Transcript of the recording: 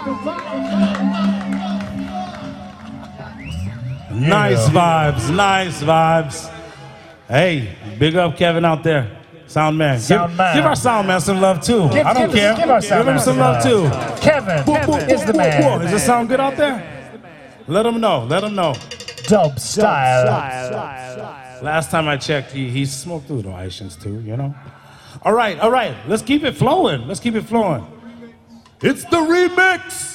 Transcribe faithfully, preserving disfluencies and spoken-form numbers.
Nice vibes, nice vibes. Hey, big up Kevin out there. Sound man. Sound give, man. give our sound man some love too. Give, I don't give, care. Give, our sound give him man some love too. Kevin, Woo, Kevin woo, is woo, the woo, man. woo. Does it sound good out there? Let him know. Let him know. Dub style. Last time I checked, he, he smoked through the Haitians too, you know? All right, all right. Let's keep it flowing. Let's keep it flowing. It's the remix.